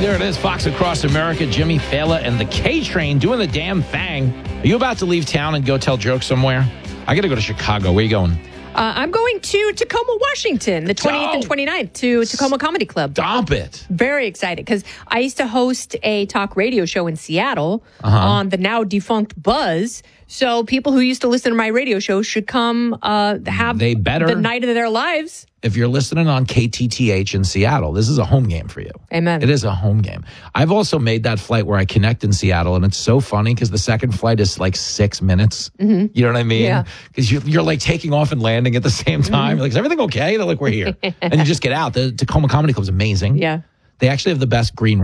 There it is. Fox Across America, Jimmy Fallon, and the K-Train doing the damn thing. Are you about to leave town and go tell jokes somewhere? I got to go to Chicago. Where are you going? I'm going to Tacoma, Washington, the 28th and 29th to Tacoma Comedy Club. Stop it. Very excited because I used to host a talk radio show in Seattle on the now defunct Buzz. So people who used to listen to my radio show should come have the night of their lives. If you're listening on KTTH in Seattle, this is a home game for you. Amen. It is a home game. I've also made that flight where I connect in Seattle, and it's so funny because the second flight is like 6 minutes. Mm-hmm. You know what I mean? Yeah. Because you're like taking off and landing at the same time. You're like, is everything okay? They're like, we're here. And you just get out. The Tacoma Comedy Club is amazing. Yeah. They actually have the best green